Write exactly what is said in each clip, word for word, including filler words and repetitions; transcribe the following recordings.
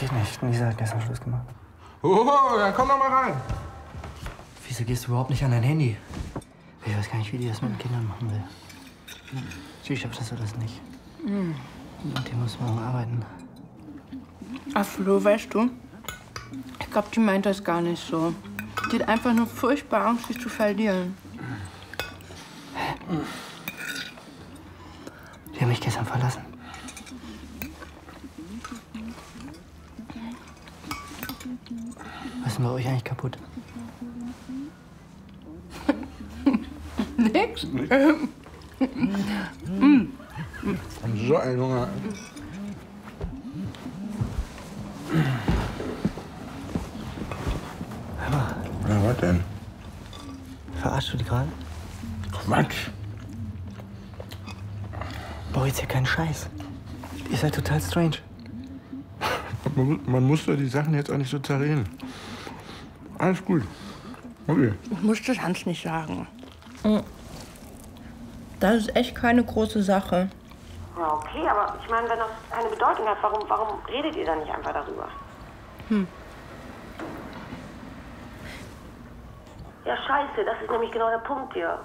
geht nicht. Lisa hat gestern Schluss gemacht. Oh, dann komm doch mal rein. Wieso gehst du überhaupt nicht an dein Handy? Ich weiß gar nicht, wie die das mit den Kindern machen will. Sie schafft das alles nicht. Mhm. Und die muss morgen arbeiten. Ach, Flo, weißt du, ich glaube, die meint das gar nicht so. Die hat einfach nur furchtbar Angst, sich zu verlieren. Die haben mich gestern verlassen. Was ist denn bei euch eigentlich kaputt? Nix. mm. So ein Hunger. Hör mal. Na, was denn? Verarschst du die gerade? Quatsch. Bau jetzt hier keinen Scheiß. Ihr seid total strange. Man, man muss doch die Sachen jetzt auch nicht so zerreden. Alles gut. Okay. Ich muss das Hans nicht sagen. Das ist echt keine große Sache. Ja, okay, aber ich meine, wenn das eine Bedeutung hat, warum, warum redet ihr dann nicht einfach darüber? Hm. Ja, scheiße, das ist nämlich genau der Punkt hier.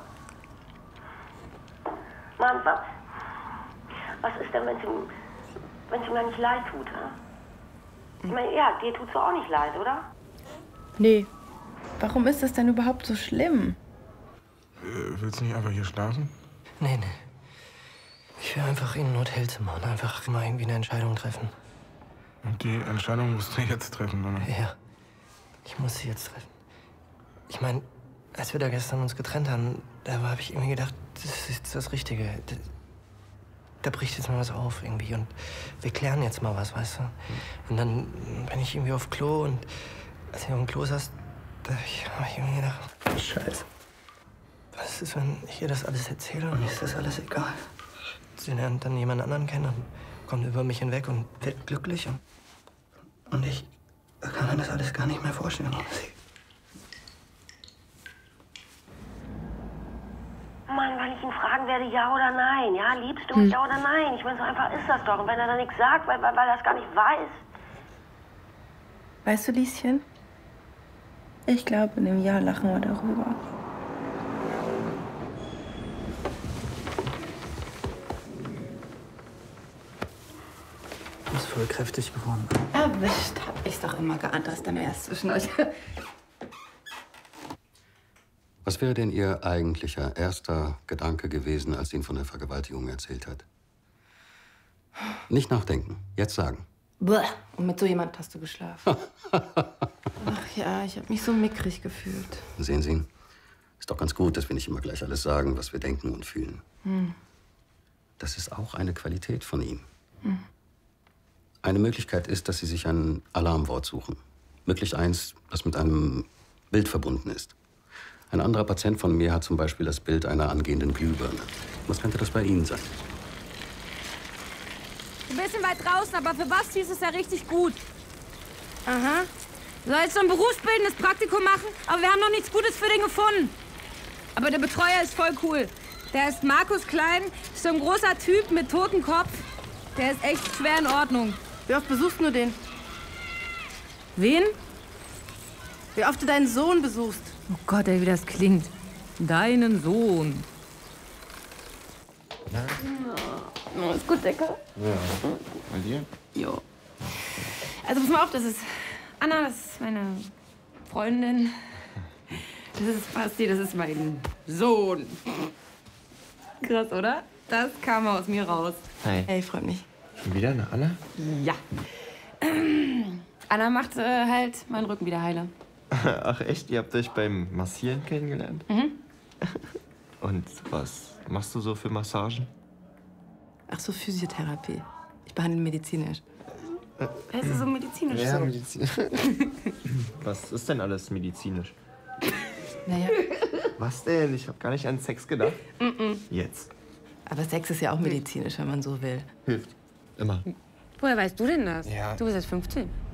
Mann, was, was ist denn, wenn es ihm, wenn's ihm gar nicht leid tut? Hä? Ich meine, ja, dir tut's doch auch nicht leid, oder? Nee. Warum ist das denn überhaupt so schlimm? Äh, willst du nicht einfach hier schlafen? Nee, nee. Ich will einfach in ein Hotelzimmer und einfach mal irgendwie eine Entscheidung treffen. Und die Entscheidung musst du jetzt treffen, oder? Ja. Ich muss sie jetzt treffen. Ich meine, als wir da gestern uns getrennt haben, da habe ich irgendwie gedacht, das ist das Richtige. Da, da bricht jetzt mal was auf irgendwie und wir klären jetzt mal was, weißt du? Und dann bin ich irgendwie auf Klo und als ich auf dem Klo saß, da habe ich, hab ich irgendwie gedacht, Scheiße. Was ist, wenn ich ihr das alles erzähle und mir ist das alles egal? Sie lernt dann jemand anderen kennen und kommt über mich hinweg und wird glücklich. Und, und ich kann mir das alles gar nicht mehr vorstellen. Mann, weil ich ihn fragen werde, ja oder nein. Ja, liebst du mich, hm. ja oder nein? Ich meine, so einfach ist das doch. Und wenn er dann nichts sagt, weil, weil, weil er es gar nicht weiß. Weißt du, Lieschen? Ich glaube, in einem Jahr lachen wir darüber. Du bist voll kräftig geworden. Erwischt hab ich's doch immer geahnt, dass da mehr ist zwischen euch. Was wäre denn Ihr eigentlicher erster Gedanke gewesen, als sie Ihnen von der Vergewaltigung erzählt hat? Nicht nachdenken, jetzt sagen. Bäh. Und mit so jemand hast du geschlafen. Ach ja, ich habe mich so mickrig gefühlt. Sehen Sie, ist doch ganz gut, dass wir nicht immer gleich alles sagen, was wir denken und fühlen. Hm. Das ist auch eine Qualität von ihm. Hm. Eine Möglichkeit ist, dass Sie sich ein Alarmwort suchen. Möglichst eins, das mit einem Bild verbunden ist. Ein anderer Patient von mir hat zum Beispiel das Bild einer angehenden Glühbirne. Was könnte das bei Ihnen sein? Ein bisschen weit draußen, aber für Basti ist es ja richtig gut. Aha. Du sollst so ein berufsbildendes Praktikum machen, aber wir haben noch nichts Gutes für den gefunden. Aber der Betreuer ist voll cool. Der ist Markus Klein, ist so ein großer Typ mit totem Kopf. Der ist echt schwer in Ordnung. Wie oft besuchst du den? Wen? Wie oft du deinen Sohn besuchst? Oh Gott, ey, wie das klingt. Deinen Sohn. Ja. Oh, ist gut, Decker. Ja. Bei dir? Jo. Also pass mal auf, das ist Anna, das ist meine Freundin. Das ist Basti, das ist mein Sohn. Krass, oder? Das kam aus mir raus. Hi. Hey, freut mich. Schon wieder eine Anna? Ja. Ähm, Anna macht äh, halt meinen Rücken wieder heile. Ach echt? Ihr habt euch beim Massieren kennengelernt? Mhm. Und was machst du so für Massagen? Ach so, Physiotherapie. Ich behandle medizinisch. Es ist so medizinisch Ja, so. medizinisch. Was ist denn alles medizinisch? Naja. Was denn? Ich habe gar nicht an Sex gedacht. Mm-mm. Jetzt. Aber Sex ist ja auch medizinisch, wenn man so will. Hilft. Immer. Woher weißt du denn das? Ja. Du bist jetzt fünfzehn.